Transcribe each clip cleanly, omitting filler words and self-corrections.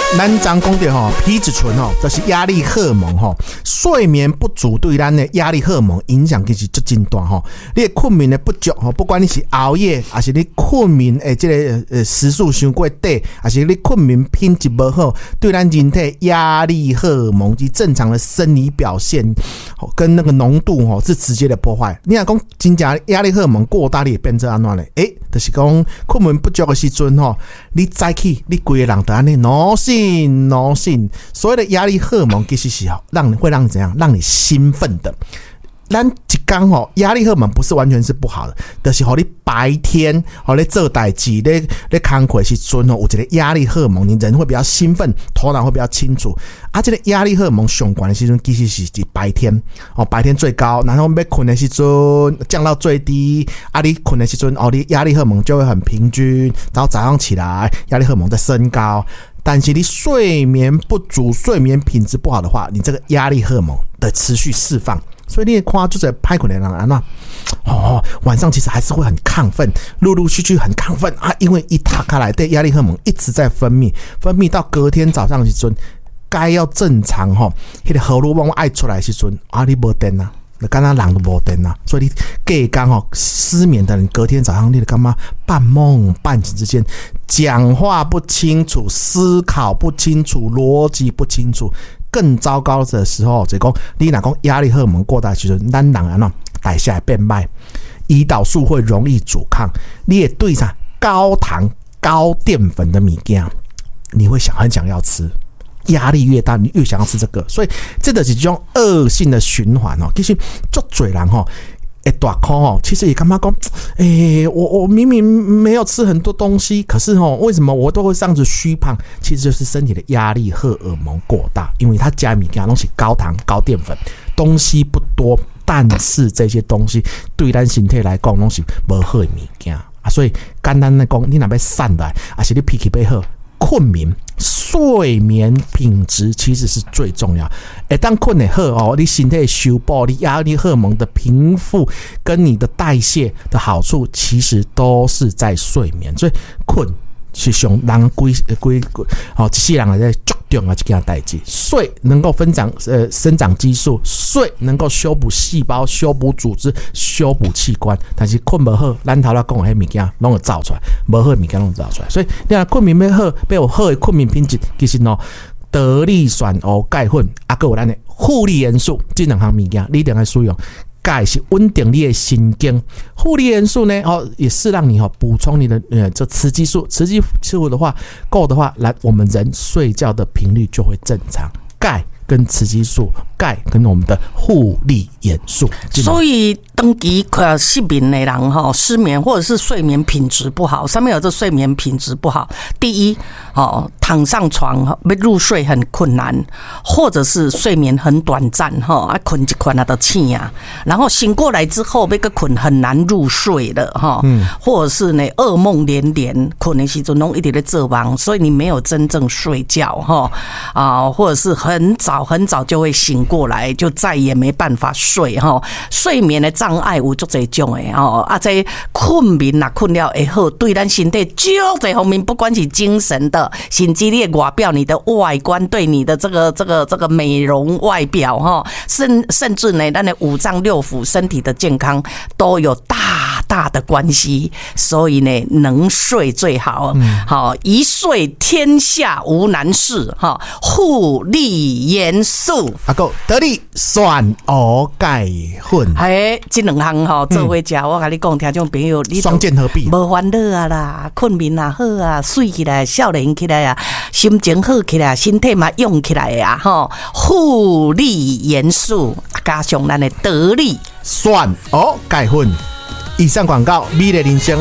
咱常讲到皮质醇就是压力荷尔蒙睡眠不足对咱的压力荷尔蒙影响其实足真大你的困眠的不足不管你是熬夜还是你困眠的这个时数伤过短，还是你困眠品质不好，对咱人体压力荷尔蒙及正常的生理表现跟那个浓度是直接的破坏。你若讲真正压力荷尔蒙过大，你会变成安怎呢？就是讲困眠不足的时阵你早起你规个人都安尼脑醒。所谓的压力荷尔蒙其实是会让你怎样？让你兴奋的。咱一天压力荷尔蒙不是完全是不好的，就是你白天你做代志你工作的时阵有一个压力荷尔蒙，你人会比较兴奋，头脑会比较清楚。这个压力荷尔蒙上悬的时阵其实是白天白天最高，然后要困的时阵降到最低你困的时阵你压力荷尔蒙就会很平均，然后早上起来压力荷尔蒙在升高。但是你睡眠不足，睡眠品质不好的话，你这个压力荷尔蒙的持续释放，所以你看就是歹困的人晚上其实还是会很亢奋，陆陆续续很亢奋因为一打开来对压力荷尔蒙一直在分泌到隔天早上的时阵，该要正常那个荷尔蒙爱出来的时阵你没电啊，你刚刚人都没电啊，所以你隔天失眠的人，隔天早上你就干嘛半梦半醒之间，讲话不清楚，思考不清楚，逻辑不清楚。更糟糕的时候，就是说你若讲压力荷尔蒙过大的时候，咱人代谢会变慢，胰岛素会容易阻抗，你也对上高糖高淀粉的物件，你会很想要吃。压力越大，你越想要吃这个，所以这个是一种恶性的循环其实很多人会大哭其实也感觉说我明明没有吃很多东西，可是为什么我都会这样子虚胖？其实就是身体的压力荷尔蒙过大，因为它加的物件都是高糖高淀粉，东西不多，但是这些东西对咱身体来讲都是不好的物件所以简单的讲，你若要瘦来，还是你脾气要好，困眠睡眠品质其实是最重要。当困得好你身体的修补，你压力荷尔蒙的平复跟你的代谢的好处，其实都是在睡眠。所以困是上人一世人在最重要的一件代志。睡能够生长激素，睡能够修补细胞、修补组织、修补器官。但是困不好，咱头仔讲的那些物件拢会造出来，不好的物件拢造出来。所以你若困眠要好，要有好的困眠品质，其实得力酸脯钙粉还有咱的负利元素这两项物件，你一定要使用。钙是稳定你的神经，负利元素呢也是让你补充你的这雌激素，雌激素的话够的话，来我们人睡觉的频率就会正常。钙跟雌激素，钙跟我们的负利元素， 所以长期失眠的人失眠或者是睡眠品质不好，上面有这睡眠品质不好。第一躺上床要入睡很困难，或者是睡眠很短暂困一困就醒啊，然后醒过来之后要个困很难入睡了或者是呢噩梦连连，困的时候弄一直在做梦，所以你没有真正睡觉或者是很早就会醒过来，就再也没办法睡睡眠的障碍有很多种的这困眠困了会好，对咱身体很多方面，不管是精神的，甚至你的外表，你的外观，对你的这个美容外表甚至呢咱的五脏六腑身体的健康都有大的关系。所以呢能睡最好一睡天下无难事负利元素得力酸脯钙粉这两项做伙吃我跟你讲，听众朋友你双剑合璧， 无烦恼啦，困眠好睡起来，少年起来心情好起来，身体嘛用起来负利元素加上咱的得力酸脯钙粉。以上广告，美丽人生。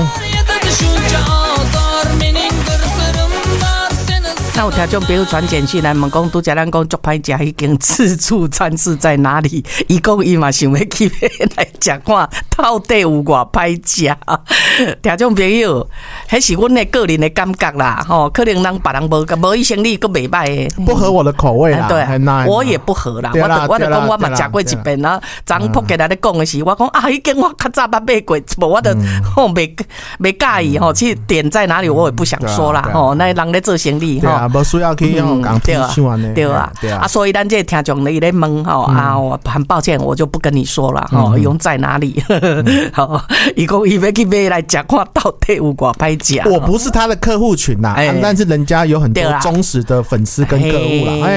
那有听众朋友传简讯来问讲，拄则咱讲足歹食迄间自助餐是在哪里？伊讲伊嘛想要去来食看，到底有偌歹食？听众朋友，迄是阮的个人的感觉啦，可能人别人无伊生理佫袂歹， 不合我的口味啦。 对，我也不合啦。我就讲我嘛食过一遍啦。昨仆起来咧讲的是，我讲迄间我较早捌买过，无我就袂介意去点在哪里，我也不想说啦。那人咧做生意无需要去讲批判呢， 对啊， 对啊， 所以咱这听众你咧问我很抱歉，我就不跟你说了用在哪里？好，伊讲伊要去买来吃，看到底有偌歹食。 我不是他的客户群呐，但是人家有很多忠实的粉丝跟客户啦。